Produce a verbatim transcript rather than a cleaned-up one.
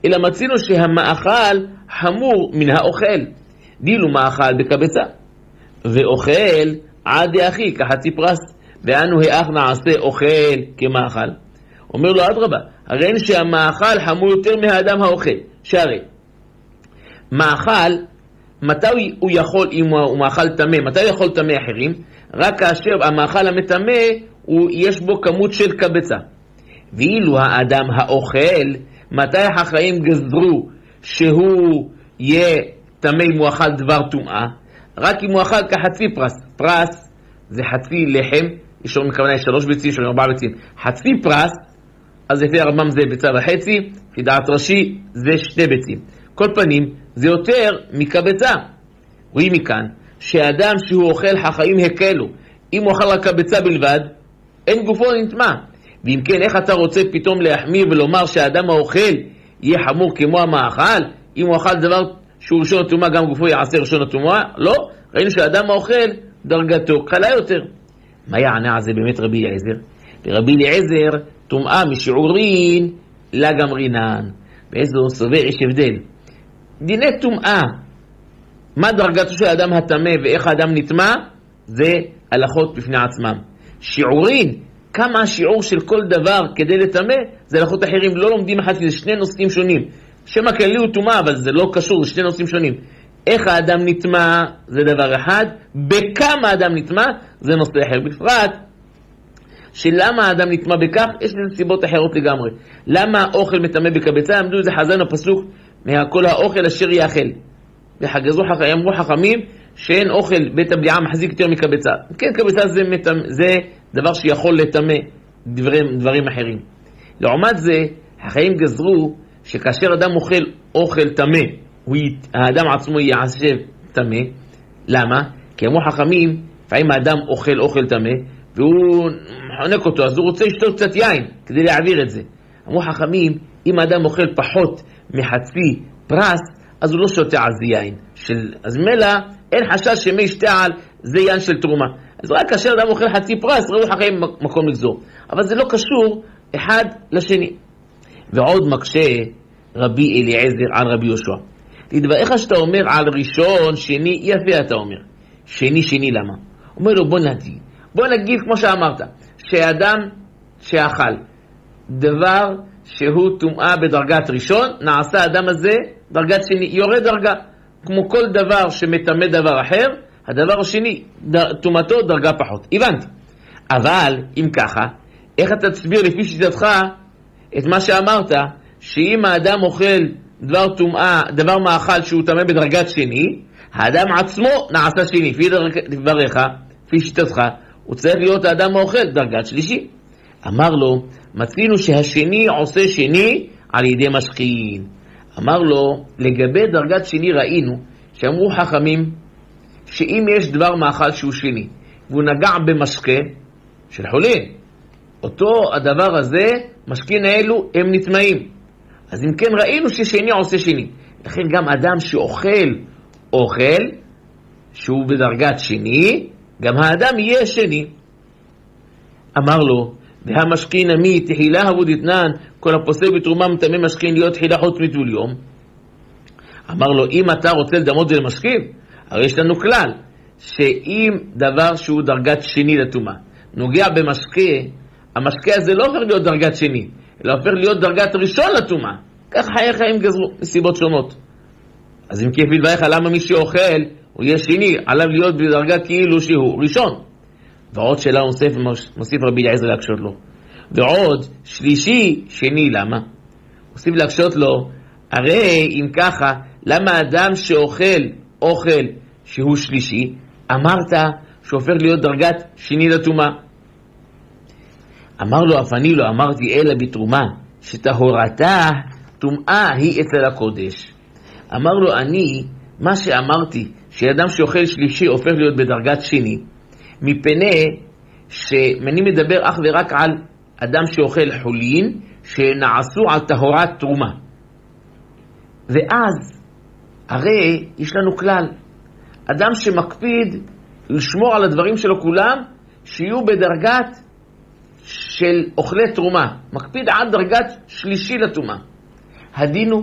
אלא מצינו שהמאכל חמור מן האוכל. דילו מאכל בקבצה, ואוכל עד אחי כחצי פרס, ואנו האח נעשה אוכל כמאכל. אומר לו אדרבה, הרי אין שהמאכל חמור יותר מהאדם האוכל. שהרי מאכל, מתי הוא יכול, אם הוא מאכל תמה, מתי הוא יכול תמה אחרים? רק כאשר המאכל המתמה, יש בו כמות של קבצה. ואילו האדם האוכל, מתי החכמים גזרו שהוא יהיה תמה אם הוא אכל דבר טומאה? רק אם הוא אכל כחצי פרס. פרס זה חצי לחם, יש לנו מכוונה שלוש ביצים, יש לנו ארבע ביצים. חצי פרס, אז לפי הרמב"ם זה ביצה וחצי, לפי דעת רש"י זה שתי ביצים. כל פנים, זה יותר מקבצה. רואים מכאן, שאדם שהוא אוכל חכמים הקלו, אם הוא אכל רק קבצה בלבד, אין גופו נטמא. ואם כן, איך אתה רוצה פתאום להחמיר ולומר שהאדם האוכל יהיה חמור כמו המאכל? אם הוא אכל דבר שהוא ראשון הטומאה, גם גופו יעשה ראשון הטומאה? לא, ראינו שהאדם האוכל דרגתו קלה יותר. מה יענה על זה באמת רבי אליעזר? לרבי אליעזר, טומאה משיעורין לגמרינן. באיזו סובר יש הבדל. דיני טומאה, מה דרגתו של האדם התמה ואיך האדם נטמא? זה הלכות בפני עצמם. שיעורין, כמה השיעור של כל דבר כדי לטמא, זה הלכות אחרים, לא לומדים אחד, זה שני נושאים שונים. שם הכללי הוא טומאה, אבל זה לא קשור, זה שני נושאים שונים. איך האדם נטמא זה דבר אחד, בכמה האדם נטמא זה נושא אחר. בפרט, שלמה האדם נטמא בכך, יש לזה סיבות אחרות לגמרי. למה האוכל מטמא בקבצה? עמדו איזה חזן הפסוק, מהכל האוכל אשר יאכל. וחגזו חכמים, אמרו חכמים, שאין אוכל בית הבליעה מחזיק יותר מקבצה. כן, קבצה זה, מטמא, זה דבר שיכול לטמא דברים, דברים אחרים. לעומת זה, החיים גזרו שכאשר אדם אוכל אוכל טמא, האדם עצמו יעשה טמא. למה? כי אמרו חכמים, לפעמים האדם אוכל אוכל טמא, והוא חונק אותו, אז הוא רוצה לשתות קצת יין כדי להעביר את זה. אמרו חכמים, אם האדם אוכל פחות מחצי פרס, אז הוא לא שותה על זה יין. של, אז מלא, אין חשש שמי ישתה על זה יין של תרומה. אז רק כאשר אדם אוכל חצי פרס, ראו חכמים מקום לגזור. אבל זה לא קשור אחד לשני. ועוד מקשה רבי אליעזר על רבי יהושע. תדבר, איך שאתה אומר על ראשון, שני, יפה אתה אומר. שני, שני, למה? אומר לו, בוא נגיד. בוא נגיד כמו שאמרת, שאדם שאכל דבר שהוא טומאה בדרגת ראשון, נעשה האדם הזה דרגת שני, יורד דרגה. כמו כל דבר שמטמא דבר אחר, הדבר השני, טומאתו דרגה פחות. הבנתי. אבל, אם ככה, איך אתה תסביר לפי שיטתך את מה שאמרת, שאם האדם אוכל דבר טומאה, דבר מאכל שהוא טמא בדרגת שני, האדם עצמו נעשה שני. לפי דבריך, לפי שיטתך, הוא צריך להיות האדם האוכל דרגת שלישי. אמר לו, מצינו שהשני עושה שני על ידי משכין. אמר לו, לגבי דרגת שני ראינו, שאמרו חכמים, שאם יש דבר מאכל שהוא שני, והוא נגע במשקה של חולין, אותו הדבר הזה, משכין האלו, הם נטמאים. אז אם כן ראינו ששני עושה שני. לכן גם אדם שאוכל אוכל, שהוא בדרגת שני, גם האדם יהיה שני. אמר לו, והמשכין עמי תחילה הבוד יתנן, כל הפוסק בתרומה מטמא משכין להיות תחילה חוץ מטול יום. אמר לו, אם אתה רוצה לדמות זה למשכין, הרי יש לנו כלל, שאם דבר שהוא דרגת שני לטומאה, נוגע במשקה, המשקה הזה לא עובר להיות דרגת שני, אלא עובר להיות דרגת ראשון לטומאה. כך חיי חיים גזרו, מסיבות שונות. אז אם כיף בלבייך, למה מי שאוכל, הוא יהיה שני, עליו להיות בדרגה כאילו שהוא ראשון. ועוד שאלה נוסף, מוסיף רבי אליעזר להקשות לו. ועוד שלישי, שני, למה? מוסיף להקשות לו, הרי אם ככה, למה אדם שאוכל אוכל שהוא שלישי, אמרת שהופך להיות דרגת שני לטומאה? אמר לו, אף אני לא אמרתי אלא בתרומה, שטהורתה טומאה היא אצל הקודש. אמר לו, אני, מה שאמרתי, שאדם שאוכל שלישי הופך להיות בדרגת שני, מפני שמני מדבר אך ורק על אדם שאוכל חולין, שנעשו על טהורת תרומה. ואז, הרי יש לנו כלל, אדם שמקפיד לשמור על הדברים שלו כולם, שיהיו בדרגת של אוכלי תרומה, מקפיד עד דרגת שלישי לתרומה. הדינו